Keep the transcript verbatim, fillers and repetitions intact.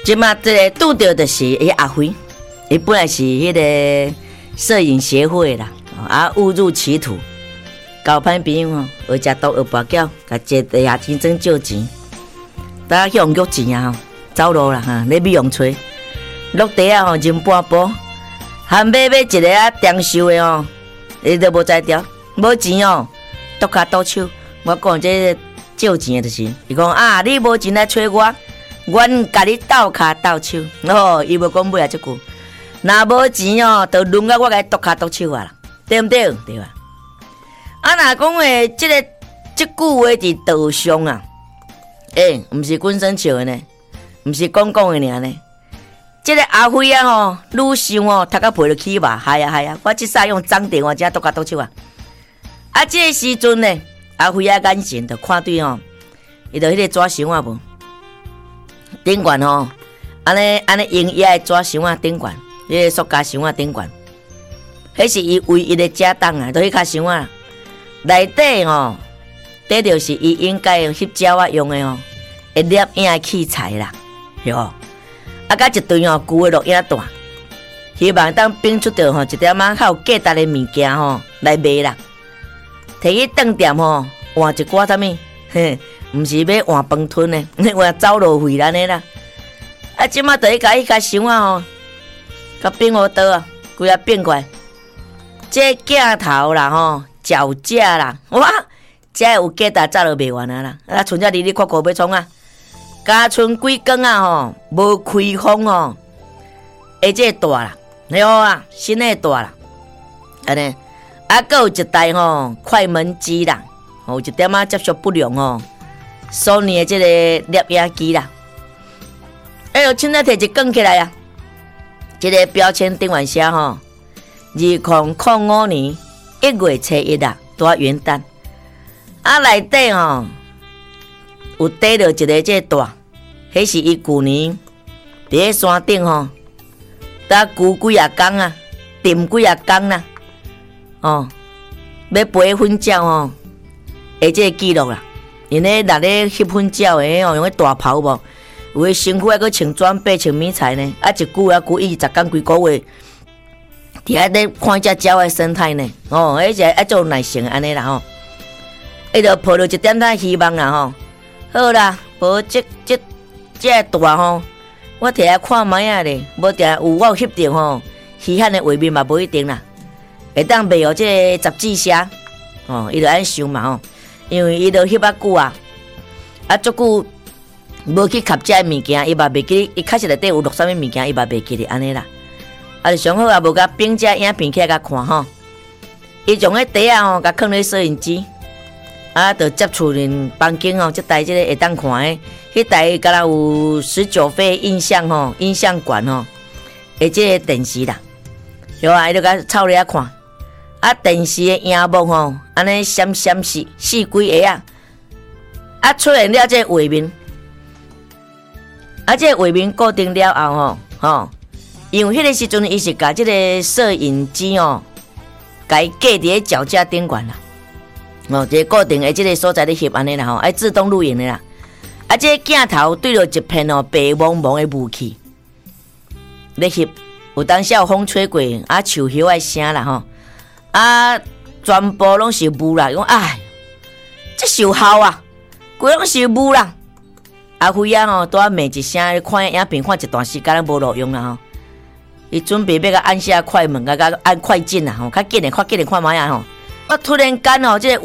即马这个拄到就是伊阿辉，伊本来是迄个摄影协会啦，啊误入歧途，交歹朋友哦，学食毒学跋筊，甲坐地下钱庄借钱，大家去用约钱啊，走路啦哈，咧美容吹，落地啊吼认半步，含买买一个啊长寿的哦，伊都无才调，无钱哦，剁骹剁手。我讲这借钱的就是，伊讲啊，你无钱来找我，阮甲你斗骹斗手。哦，伊无讲尾啊即句，若无钱哦，就轮到我甲你剁骹剁手啊啦，对毋对？对吧？啊，若讲诶，即、这个即句话伫道上啊，诶、欸，毋是滚生笑的呢，毋是讲讲的尔呢。即、这个阿辉啊吼，愈想哦，头壳皮就起吧，系啊系啊，我即煞用脏电话只剁骹剁手啊。啊，即、这个时阵呢？阿辉啊，眼神就看对吼，伊就迄个纸箱啊无，顶悬吼，安尼安尼用伊个纸箱啊顶悬，迄个塑胶箱啊顶悬，迄是伊唯一的家当啊，就迄卡箱啊，内底吼，底就是伊应该翕照啊用的吼，会摄影的器材啦，对吼，啊，甲一堆吼旧的录影带，希望当拼出着吼一点仔较有价值的物件吼来卖啦。摕去饭店吼，换一寡啥物？嘿，毋是要换饭吞的，换走路费安尼啦。啊，即马就去甲伊甲箱啊吼，甲变好倒啊，规啊变过来。这镜头啦吼，脚架啦，哇，这有价值早就卖完啊啦。啊，剩只哩哩看看要创啊，加剩几工啊吼，无开封吼，而这大啦，你好啊，新的大啦，安尼。啊，还有一台吼快门机啦，有一点仔接触不良吼，索尼的这个摄影机啦。哎呦，凊彩摕一卷起来啊！这个标签顶完写吼，二零零五年一月初一啊，大元旦。啊，内底吼有缀着一个这大，迄是伊旧年伫咧山顶吼，搭久几啊工啊，沉几啊工啦。哦，要飞粉鸟哦，诶，这个记录啦。因咧若咧翕粉鸟诶哦，用迄大袍无，有诶身躯还佫穿装备、穿迷彩呢。啊，一句啊句一十工几个月，伫遐咧看只鸟诶生态呢。哦，迄是爱做耐性安尼啦吼。伊就抱着一点仔希望啦吼。好啦，无即即即个大吼，我摕来看卖啊咧，无定有我有翕着吼，稀罕诶画面嘛无一定啦。会当卖互这杂志社，哦，伊就安想嘛吼，因为伊都翕啊久啊，啊足久无去吸这物件，伊嘛袂记，伊确实内底有录啥物物件，伊嘛袂记咧安尼啦。啊，就上好啊，无甲编这影片起来甲看吼，伊从迄底啊吼，甲放咧摄影机，啊，就接触恁房间吼，即台即个会当看诶，迄台敢若有十九倍印象吼，音像馆吼，诶，即个电视啦，对啊，伊就甲抄咧看。啊，电视的荧幕吼，安尼闪闪四四几下啊，啊出现了这个画面，啊这个画面固定了后吼，吼，因为迄个时阵伊是甲这个摄影机哦，甲伊架伫咧脚架顶悬啦，哦，一个固定的这个所在咧翕安尼啦吼，爱自动录影的啦，啊这个镜头对着一片哦白茫茫的雾气咧翕，有当时有风吹过，啊树叶的声啦吼。啊，全部拢是雾啦！讲哎，这是有效啊，规拢是雾啦。阿辉啊吼，拄啊骂一声，看影片看一段时间无路用啦吼。伊准备要甲按下快门，甲甲按快进啦吼，较紧诶，较紧诶，看卖啊吼。啊，突然间吼，这个